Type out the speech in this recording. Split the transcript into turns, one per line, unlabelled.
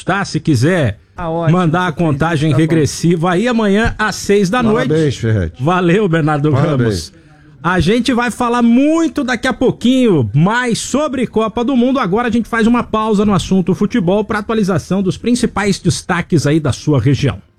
tá? Se quiser mandar a contagem regressiva aí amanhã às 6 da noite.
Parabéns, Ferretti.
Valeu, Bernardo Ramos. A gente vai falar muito daqui a pouquinho mais sobre Copa do Mundo. Agora a gente faz uma pausa no assunto futebol para atualização dos principais destaques aí da sua região.